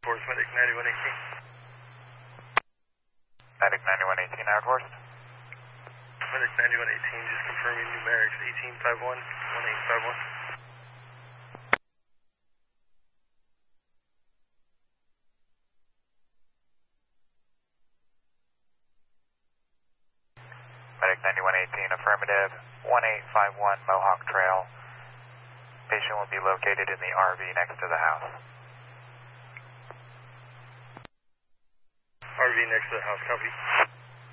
Force, Medic 9118. Medic 9118, Air Force. Medic 9118, just confirming numerics 1851, 1851. Medic 9118, affirmative, 1851 Mohawk Trail. Patient will be located in the RV next to the house. RV next to the house, copy.